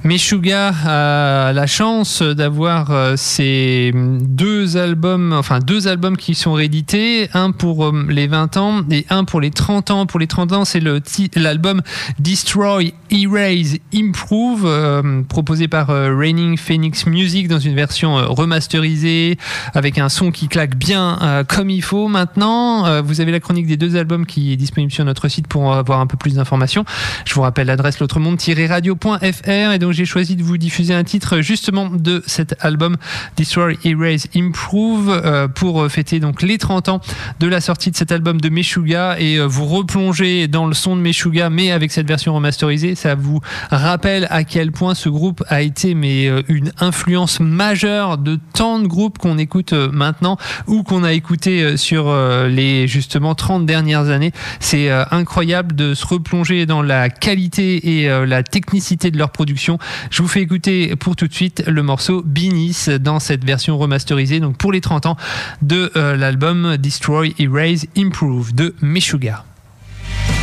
Meshuggah a la chance d'avoir ces deux albums qui sont réédités, un pour les 20 ans et un pour les 30 ans. Pour les 30 ans, c'est l'album Destroy, Erase, Improve, proposé par Raining Phoenix Music dans une version remasterisée avec un son qui claque bien comme il faut. Maintenant, vous avez la chronique des deux albums qui est disponible sur notre site pour avoir un peu plus d'informations. Je vous rappelle l'adresse l'autre-monde-radio.fr, et donc j'ai choisi de vous diffuser un titre justement de cet album Destroy, Erase, Improve pour fêter donc les 30 ans de la sortie de cet album de Meshuggah et vous replonger dans le son de Meshuggah mais avec cette version remasterisée. Ça vous rappelle à quel point ce groupe a été une influence majeure de tant de groupes qu'on écoute maintenant ou qu'on a écouté sur les justement 30 dernières années. C'est incroyable de se replonger dans la qualité et la technicité de leur production. Je vous fais écouter pour tout de suite le morceau Beneath dans cette version remasterisée, donc pour les 30 ans de l'album Destroy, Erase, Improve de Meshuggah.